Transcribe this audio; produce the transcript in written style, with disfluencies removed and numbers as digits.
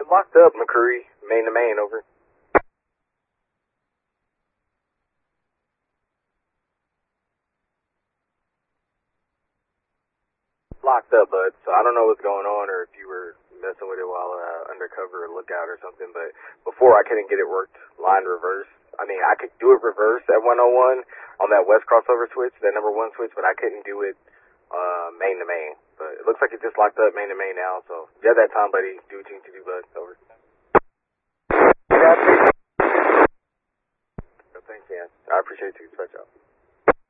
It's locked up, McCreary, main to main, over. Locked up, bud. So I don't know what's going on, or if you were messing with it while undercover or lookout or something. But before I couldn't get it worked line reverse. I mean, I could do it reverse at 101 on that west crossover switch, that number one switch, but I couldn't do it main to main. But it looks like it's just locked up main to main now. So you have that time, buddy. Do what you need to do, bud. Over. Yeah, thanks, man. I appreciate you. Stretch out.